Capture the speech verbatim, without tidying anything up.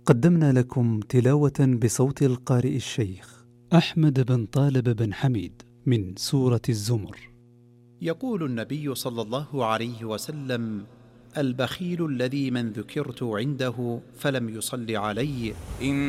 قدمنا لكم تلاوة بصوت القارئ الشيخ أحمد بن طالب بن حميد من سورة الزمر. يقول النبي صلى الله عليه وسلم: البخيل الذي من ذكرت عنده فلم يصل علي. إن